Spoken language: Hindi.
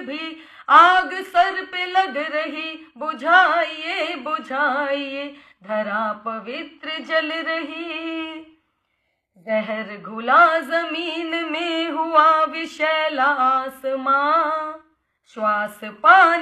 भी आग सर पे लग रही, बुझाइए बुझाइए, धरा पवित्र जल रही। जहर घुला जमीन में हुआ विषैला आसमां, श्वास पानी